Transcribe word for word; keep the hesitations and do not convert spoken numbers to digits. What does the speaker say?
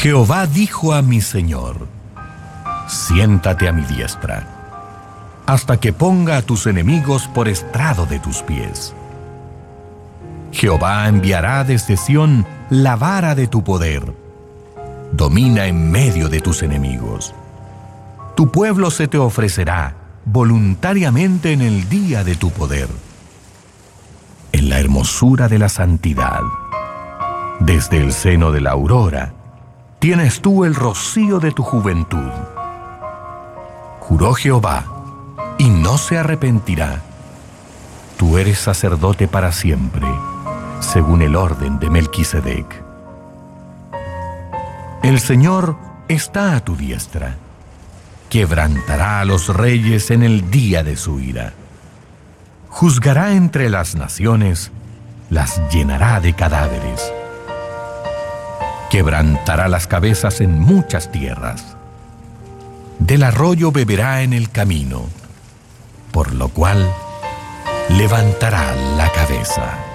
Jehová dijo a mi Señor: siéntate a mi diestra, hasta que ponga a tus enemigos por estrado de tus pies. Jehová enviará desde Sión la vara de tu poder. Domina en medio de tus enemigos. Tu pueblo se te ofrecerá voluntariamente en el día de tu poder. En la hermosura de la santidad, desde el seno de la aurora, tienes tú el rocío de tu juventud. Juró Jehová, y no se arrepentirá. Tú eres sacerdote para siempre, según el orden de Melquisedec. El Señor está a tu diestra. Quebrantará a los reyes en el día de su ira. Juzgará entre las naciones, las llenará de cadáveres. Quebrantará las cabezas en muchas tierras. Del arroyo beberá en el camino, por lo cual levantará la cabeza.